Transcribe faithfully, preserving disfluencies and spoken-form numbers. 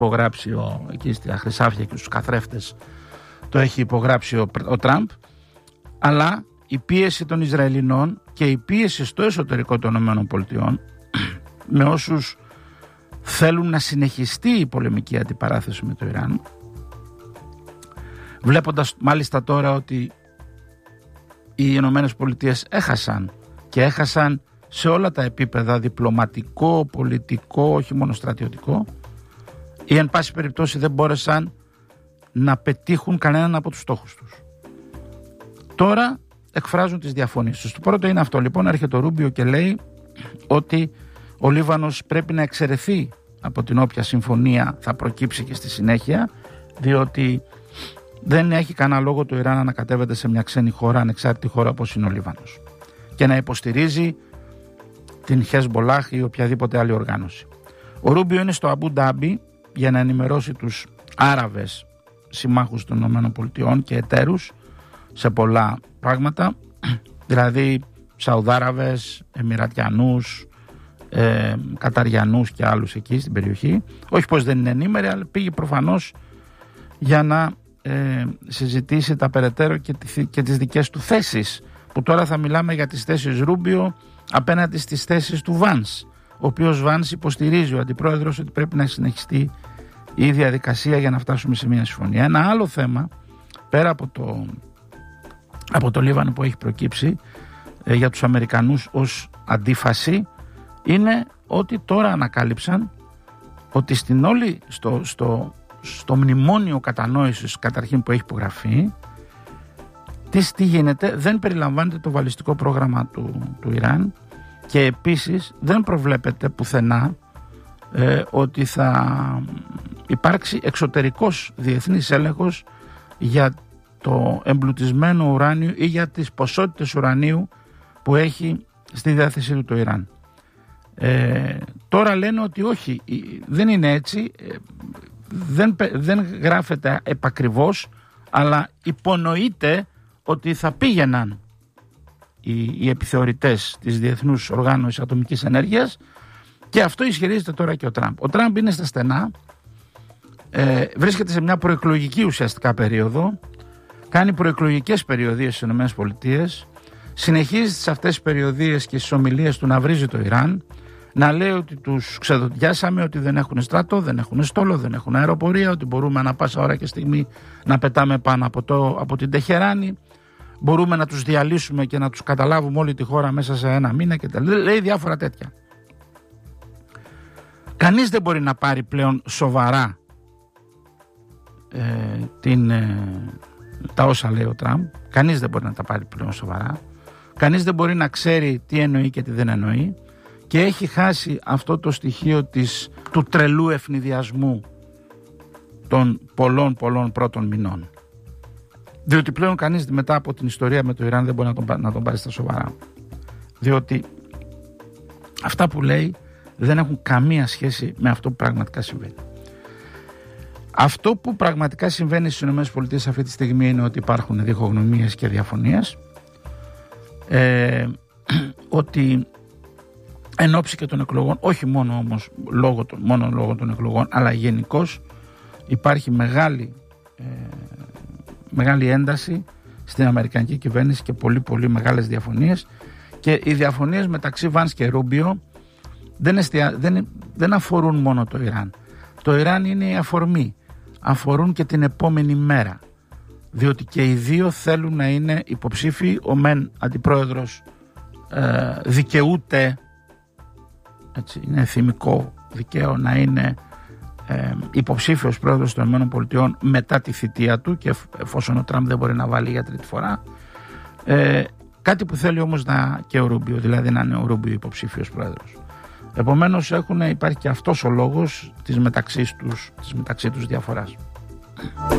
υπογράψει ο, εκεί στα Χρυσάφια και στους καθρέφτες, το έχει υπογράψει ο, ο Τραμπ, αλλά η πίεση των Ισραηλινών και η πίεση στο εσωτερικό των ΗΠΑ με όσους θέλουν να συνεχιστεί η πολεμική αντιπαράθεση με το Ιράν, βλέποντας μάλιστα τώρα ότι οι Ηνωμένες Πολιτείες έχασαν και έχασαν σε όλα τα επίπεδα, διπλωματικό, πολιτικό, όχι μόνο στρατιωτικό, ή εν πάση περιπτώσει δεν μπόρεσαν να πετύχουν κανέναν από τους στόχους τους. Τώρα εκφράζουν τις διαφωνίες τους. Το πρώτο είναι αυτό λοιπόν, έρχεται ο Ρούμπιο και λέει ότι ο Λίβανος πρέπει να εξαιρεθεί από την όποια συμφωνία θα προκύψει και στη συνέχεια, διότι δεν έχει κανένα λόγο το Ιράν να ανακατεύεται σε μια ξένη χώρα, ανεξάρτητη χώρα όπως είναι ο Λίβανος, και να υποστηρίζει την Χεσμπολάχ ή οποιαδήποτε άλλη οργάνωση. Ο Ρούμπιο είναι στο Αμπού Ντάμπι για να ενημερώσει τους Άραβες συμμάχους των ΗΠΑ και εταίρους σε πολλά πράγματα, δηλαδή Σαουδάραβες, Εμιρατιανούς, ε, Καταριανούς και άλλους εκεί στην περιοχή. Όχι πως δεν είναι ενήμεροι, αλλά πήγε προφανώς για να ε, συζητήσει τα περαιτέρω και, τη, και τις δικές του θέσεις, που τώρα θα μιλάμε για τις θέσεις Ρούμπιο απέναντι στις θέσεις του Βάνς, ο οποίος Βάνς υποστηρίζει, ο αντιπρόεδρος, ότι πρέπει να συνεχιστεί η διαδικασία για να φτάσουμε σε μια συμφωνία. Ένα άλλο θέμα, πέρα από το, από το Λίβανο που έχει προκύψει ε, για τους Αμερικανούς ως αντίφαση, είναι ότι τώρα ανακάλυψαν ότι στην όλη, στο, στο, στο μνημόνιο κατανόησης καταρχήν που έχει υπογραφεί, τι, τι γίνεται, δεν περιλαμβάνεται το βαλιστικό πρόγραμμα του, του Ιράν, και επίσης δεν προβλέπεται πουθενά ε, ότι θα υπάρξει εξωτερικός διεθνής έλεγχος για το εμπλουτισμένο ουράνιο ή για τις ποσότητες ουρανίου που έχει στη διάθεσή του το Ιράν. Ε, τώρα λένε ότι όχι, δεν είναι έτσι, δεν, δεν γράφεται επακριβώς, αλλά υπονοείται ότι θα πήγαιναν οι, οι επιθεωρητές της Διεθνούς Οργάνωσης Ατομικής Ενέργειας, και αυτό ισχυρίζεται τώρα και ο Τραμπ. Ο Τραμπ είναι στα στενά, ε, βρίσκεται σε μια προεκλογική ουσιαστικά περίοδο, κάνει προεκλογικές περιοδίες στις ΗΠΑ, συνεχίζει σε αυτές τις περιοδίες και στις ομιλίες του να βρίζει το Ιράν, να λέει ότι τους ξεδοντιάσαμε, ότι δεν έχουν στρατό, δεν έχουν στόλο, δεν έχουν αεροπορία, ότι μπορούμε ανά πάσα ώρα και στιγμή να πετάμε πάνω από, το, από την Τεχεράνη, μπορούμε να τους διαλύσουμε και να τους καταλάβουμε όλη τη χώρα μέσα σε ένα μήνα και τα λέει διάφορα τέτοια. Κανείς δεν μπορεί να πάρει πλέον σοβαρά ε, την, ε, τα όσα λέει ο Τραμπ. Κανείς δεν μπορεί να τα πάρει πλέον σοβαρά. Κανείς δεν μπορεί να ξέρει τι εννοεί και τι δεν εννοεί, και έχει χάσει αυτό το στοιχείο της, του τρελού ευνηδιασμού των πολλών πολλών πρώτων μηνών. Διότι πλέον κανείς μετά από την ιστορία με το Ιράν δεν μπορεί να τον, να τον πάρει στα σοβαρά. Διότι αυτά που λέει δεν έχουν καμία σχέση με αυτό που πραγματικά συμβαίνει. Αυτό που πραγματικά συμβαίνει στις ΗΠΑ αυτή τη στιγμή είναι ότι υπάρχουν διχογνωμίες και διαφωνίες, ε, ότι εν ώψη και των εκλογών, όχι μόνο όμως λόγω των, μόνο λόγω των εκλογών, αλλά γενικώς υπάρχει μεγάλη, ε, μεγάλη ένταση στην αμερικανική κυβέρνηση και πολύ πολύ μεγάλες διαφωνίες, και οι διαφωνίες μεταξύ Βάνς και Ρούμπιο δεν, εστια, δεν, δεν αφορούν μόνο το Ιράν. Το Ιράν είναι η αφορμή, αφορούν και την επόμενη μέρα, διότι και οι δύο θέλουν να είναι υποψήφοι. Ο μεν αντιπρόεδρος ε, δικαιούται, έτσι, είναι θυμικό δικαίω να είναι ε, υποψήφιος πρόεδρος των ΗΠΑ μετά τη θητεία του, και εφόσον ο Τραμπ δεν μπορεί να βάλει για τρίτη φορά, ε, κάτι που θέλει όμως να, και ο Ρούμπιο, δηλαδή να είναι ο Ρούμπιο υποψήφιος πρόεδρος. Επομένως έχουν, υπάρχει και αυτός ο λόγος της μεταξύ τους, της μεταξύ τους διαφοράς.